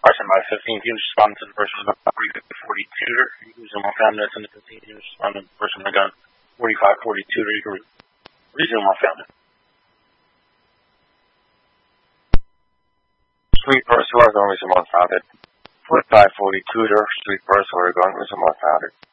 Question by 15 teams responding to the person with a 40 tutor. You can use one family that's in the 15 teams responding to the person with a 45-40 tutor. You can resume one family. Street person was only someone founded. 45-40 tutor, street person, we're going with someone founded.